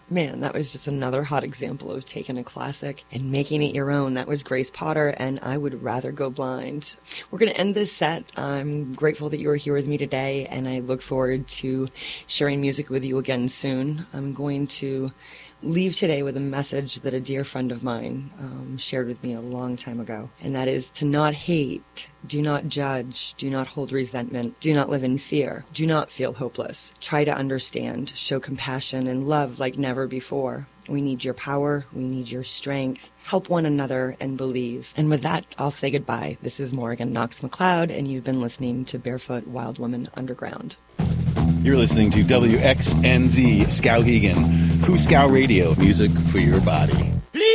Man, that was just another hot example of taking a classic and making it your own. That was Grace Potter, and I Would Rather Go Blind. We're going to end this set. I'm grateful that you were here with me today, and I look forward to sharing music with you again soon. I'm going to leave today with a message that a dear friend of mine shared with me a long time ago, and that is to not hate, do not judge, do not hold resentment, do not live in fear, do not feel hopeless. Try to understand, show compassion and love like never before. We need your power, we need your strength. Help one another and believe. And with that, I'll say goodbye. This is Morgan Knox McLeod, and you've been listening to Barefoot Wild Woman Underground. You're listening to WXNZ Skowhegan, Kuskow Radio, music for your body.